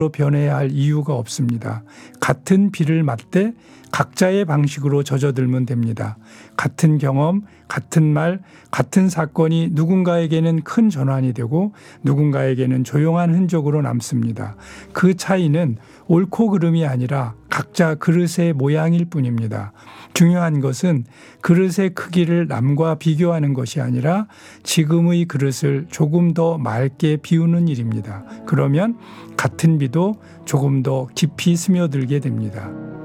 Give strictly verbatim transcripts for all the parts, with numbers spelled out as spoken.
변해야 할 이유가 없습니다. 같은 비를 맞되 각자의 방식으로 젖어들면 됩니다. 같은 경험, 같은 말, 같은 사건이 누군가에게는 큰 전환이 되고 누군가에게는 조용한 흔적으로 남습니다. 그 차이는 옳고 그름이 아니라 각자 그릇의 모양일 뿐입니다. 중요한 것은 그릇의 크기를 남과 비교하는 것이 아니라 지금의 그릇을 조금 더 맑게 비우는 일입니다. 그러면 같은 비도 조금 더 깊이 스며들게 됩니다.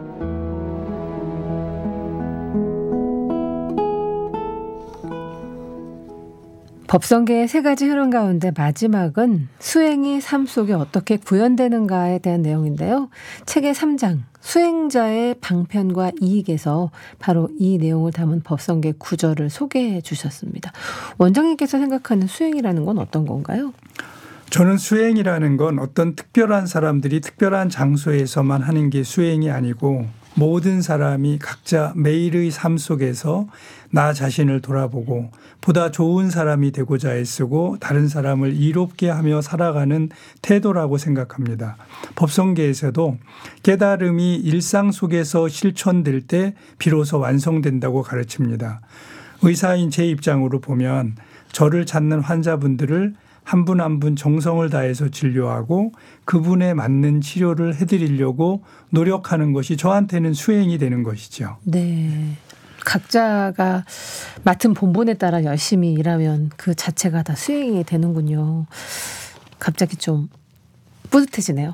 법성계의 세 가지 흐름 가운데 마지막은 수행이 삶 속에 어떻게 구현되는가에 대한 내용인데요. 책의 삼 장 수행자의 방편과 이익에서 바로 이 내용을 담은 법성계 구절을 소개해 주셨습니다. 원장님께서 생각하는 수행이라는 건 어떤 건가요? 저는 수행이라는 건 어떤 특별한 사람들이 특별한 장소에서만 하는 게 수행이 아니고 모든 사람이 각자 매일의 삶 속에서 나 자신을 돌아보고 보다 좋은 사람이 되고자 애쓰고 다른 사람을 이롭게 하며 살아가는 태도라고 생각합니다. 법성계에서도 깨달음이 일상 속에서 실천될 때 비로소 완성된다고 가르칩니다. 의사인 제 입장으로 보면 저를 찾는 환자분들을 한 분 한 분 정성을 다해서 진료하고 그분에 맞는 치료를 해드리려고 노력하는 것이 저한테는 수행이 되는 것이죠. 네. 각자가 맡은 본분에 따라 열심히 일하면 그 자체가 다 수행이 되는군요. 갑자기 좀 뿌듯해지네요.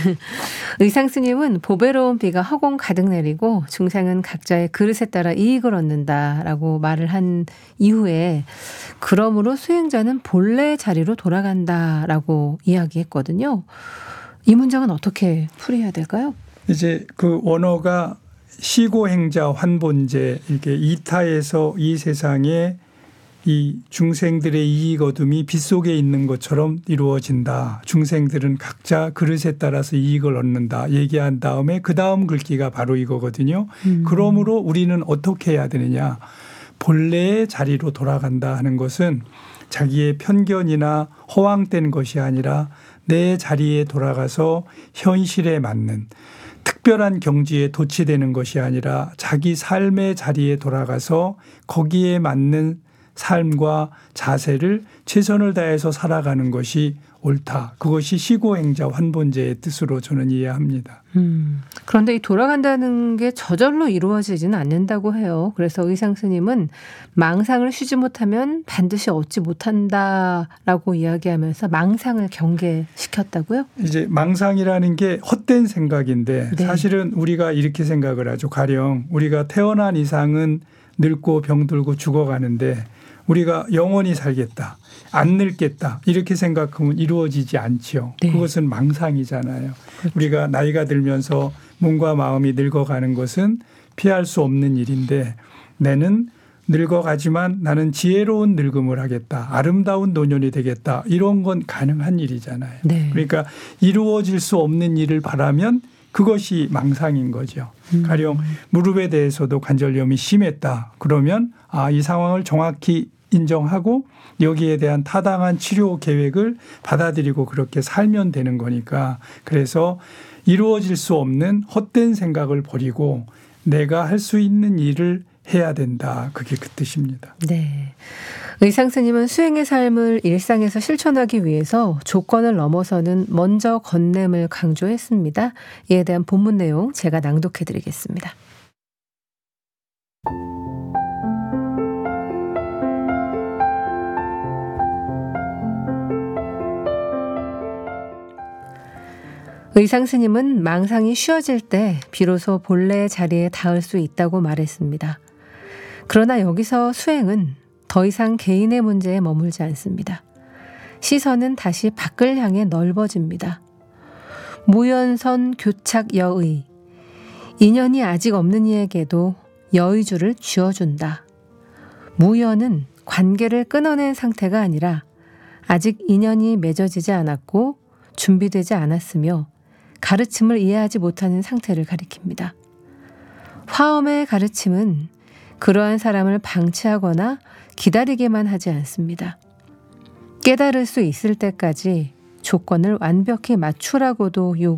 의상 스님은 보배로운 비가 허공 가득 내리고 중생은 각자의 그릇에 따라 이익을 얻는다라고 말을 한 이후에 그러므로 수행자는 본래 자리로 돌아간다라고 이야기했거든요. 이 문장은 어떻게 풀이해야 될까요? 이제 그 원어가 시고행자 환본제 이렇게 이타에서 이 세상에 이 중생들의 이익 얻음이 빗속에 있는 것처럼 이루어진다. 중생들은 각자 그릇에 따라서 이익을 얻는다. 얘기한 다음에 그 다음 글귀가 바로 이거거든요. 음. 그러므로 우리는 어떻게 해야 되느냐. 본래의 자리로 돌아간다 하는 것은 자기의 편견이나 허황된 것이 아니라 내 자리에 돌아가서 현실에 맞는 특별한 경지에 도취되는 것이 아니라 자기 삶의 자리에 돌아가서 거기에 맞는 삶과 자세를 최선을 다해서 살아가는 것이 옳다. 그것이 시고행자 환본제의 뜻으로 저는 이해합니다. 음, 그런데 이 돌아간다는 게 저절로 이루어지지는 않는다고 해요. 그래서 의상 스님은 망상을 쉬지 못하면 반드시 얻지 못한다라고 이야기하면서 망상을 경계시켰다고요? 이제 망상이라는 게 헛된 생각인데 네. 사실은 우리가 이렇게 생각을 하죠. 가령 우리가 태어난 이상은 늙고 병들고 죽어가는데 우리가 영원히 살겠다. 안 늙겠다. 이렇게 생각하면 이루어지지 않지요. 네. 그것은 망상이잖아요. 그렇죠. 우리가 나이가 들면서 몸과 마음이 늙어가는 것은 피할 수 없는 일인데 내는 늙어가지만 나는 지혜로운 늙음을 하겠다. 아름다운 노년이 되겠다. 이런 건 가능한 일이잖아요. 네. 그러니까 이루어질 수 없는 일을 바라면 그것이 망상인 거죠. 음. 가령 무릎에 대해서도 관절염이 심했다. 그러면 아, 이 상황을 정확히 인정하고 여기에 대한 타당한 치료 계획을 받아들이고 그렇게 살면 되는 거니까 그래서 이루어질 수 없는 헛된 생각을 버리고 내가 할 수 있는 일을 해야 된다. 그게 그 뜻입니다. 네. 의상 스님은 수행의 삶을 일상에서 실천하기 위해서 조건을 넘어서는 먼저 건냄을 강조했습니다. 이에 대한 본문 내용 제가 낭독해 드리겠습니다. 의상 스님은 망상이 쉬어질 때 비로소 본래의 자리에 닿을 수 있다고 말했습니다. 그러나 여기서 수행은 더 이상 개인의 문제에 머물지 않습니다. 시선은 다시 밖을 향해 넓어집니다. 무연선 교착 여의. 인연이 아직 없는 이에게도 여의주를 쥐어준다. 무연은 관계를 끊어낸 상태가 아니라 아직 인연이 맺어지지 않았고 준비되지 않았으며 가르침을 이해하지 못하는 상태를 가리킵니다. 화엄의 가르침은 그러한 사람을 방치하거나 기다리게만 하지 않습니다. 깨달을 수 있을 때까지 조건을 완벽히 맞추라고도 요